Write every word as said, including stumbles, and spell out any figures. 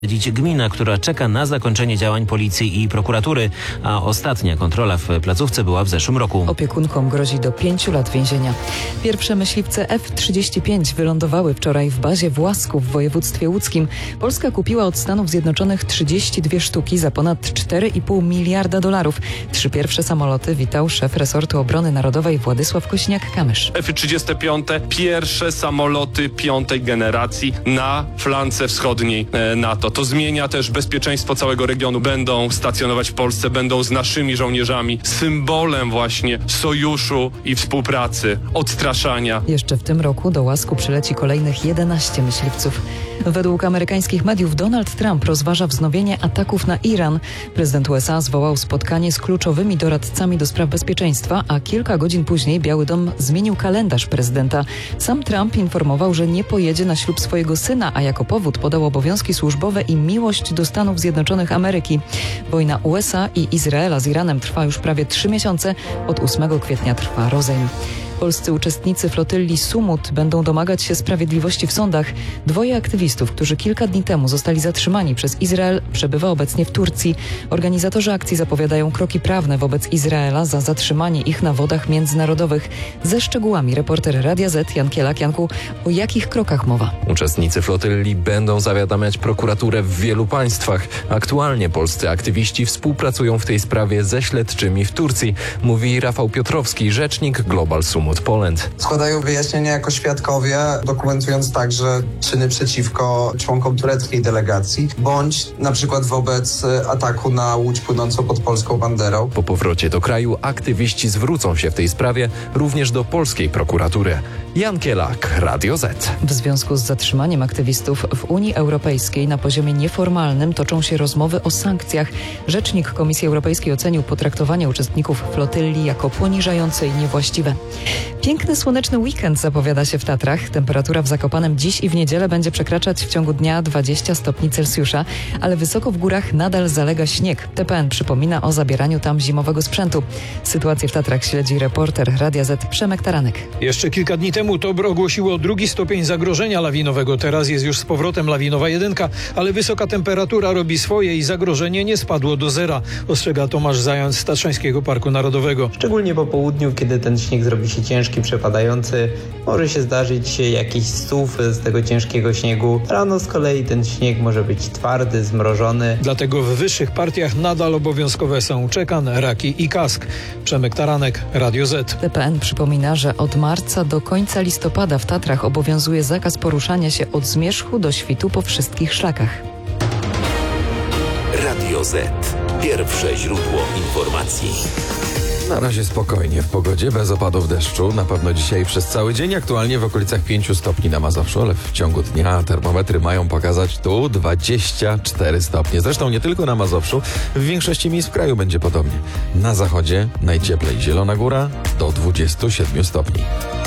Dziś gmina, która czeka na zakończenie działań policji i prokuratury, a ostatnia kontrola w placówce była w zeszłym roku. Opiekunkom grozi do pięciu lat więzienia. Pierwsze myśliwce F trzydzieści pięć wylądowały wczoraj w bazie w Łasku w województwie łódzkim. Polska kupiła od Stanów Zjednoczonych trzydzieści dwie sztuki za ponad cztery i pół miliarda dolarów. Trzy pierwsze samoloty witał szef resortu obrony narodowej Władysław Kosiniak-Kamysz. F trzydzieści pięć, pierwsze samoloty piątej generacji na flance wschodniej NATO. To zmienia też bezpieczeństwo całego regionu. Będą stacjonować w Polsce, będą z naszymi żołnierzami, symbolem właśnie sojuszu i współpracy, odstraszania. Jeszcze w tym roku do Łasku przyleci kolejnych jedenaście myśliwców. Według amerykańskich mediów Donald Trump rozważa wznowienie ataków na Iran. Prezydent U S A zwołał spotkanie z kluczowymi doradcami do spraw bezpieczeństwa, a kilka godzin później Biały Dom zmienił kalendarz prezydenta. Sam Trump informował, że nie pojedzie na ślub swojego syna, a jako powód podał obowiązki służbowe i miłość do Stanów Zjednoczonych Ameryki. Wojna U S A i Izraela z Iranem trwa już prawie trzy miesiące. Od ósmego kwietnia trwa rozejm. Polscy uczestnicy flotylli Sumut będą domagać się sprawiedliwości w sądach. Dwoje aktywistów, którzy kilka dni temu zostali zatrzymani przez Izrael, przebywa obecnie w Turcji. Organizatorzy akcji zapowiadają kroki prawne wobec Izraela za zatrzymanie ich na wodach międzynarodowych. Ze szczegółami reporter Radia Z Jan Kielak. Janku, o jakich krokach mowa? Uczestnicy flotylli będą zawiadamiać prokuraturę w wielu państwach. Aktualnie polscy aktywiści współpracują w tej sprawie ze śledczymi w Turcji, mówi Rafał Piotrowski, rzecznik Global Sumut Poland. Składają wyjaśnienia jako świadkowie, dokumentując także czyny przeciwko członkom tureckiej delegacji, bądź na przykład wobec ataku na łódź płynącą pod polską banderą. Po powrocie do kraju aktywiści zwrócą się w tej sprawie również do polskiej prokuratury. Jan Kielak, Radio Z. W związku z zatrzymaniem aktywistów w Unii Europejskiej na poziomie nieformalnym toczą się rozmowy o sankcjach. Rzecznik Komisji Europejskiej ocenił potraktowanie uczestników flotylli jako poniżające i niewłaściwe. Piękny, słoneczny weekend zapowiada się w Tatrach. Temperatura w Zakopanem dziś i w niedzielę będzie przekraczać w ciągu dnia dwadzieścia stopni Celsjusza, ale wysoko w górach nadal zalega śnieg. T P N przypomina o zabieraniu tam zimowego sprzętu. Sytuację w Tatrach śledzi reporter Radia Z Przemek Taranek. Jeszcze kilka dni temu TOBR ogłosiło drugi stopień zagrożenia lawinowego. Teraz jest już z powrotem lawinowa jedynka, ale wysoka temperatura robi swoje i zagrożenie nie spadło do zera, ostrzega Tomasz Zając z Tatrzańskiego Parku Narodowego. Szczególnie po południu, kiedy ten śnieg zrobi się ciężki, przepadający, może się zdarzyć jakiś stów z tego ciężkiego śniegu. Rano z kolei ten śnieg może być twardy, zmrożony. Dlatego w wyższych partiach nadal obowiązkowe są czekan, raki i kask. Przemek Taranek, Radio Z. T P N przypomina, że od marca do końca listopada w Tatrach obowiązuje zakaz poruszania się od Zmierzchu do Świtu po wszystkich szlakach. Radio Z. Pierwsze źródło informacji. Na razie spokojnie w pogodzie, bez opadów deszczu. Na pewno dzisiaj przez cały dzień, aktualnie w okolicach pięciu stopni na Mazowszu, ale w ciągu dnia termometry mają pokazać tu dwadzieścia cztery stopnie. Zresztą nie tylko na Mazowszu, w większości miejsc w kraju będzie podobnie. Na zachodzie najcieplej Zielona Góra do dwudziestu siedmiu stopni.